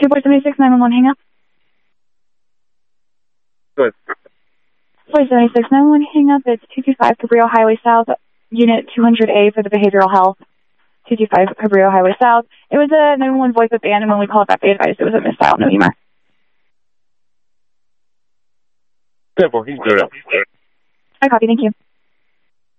476 911, hang up. Good. 476 911, hang up. It's 225 Cabrillo Highway South, Unit 200A for the behavioral health. 225 Cabrillo Highway South. It was a 911 voice abandoned. When we called back, they advised it was a misdial, no humor. Good, boy. He's good. I copy, thank you.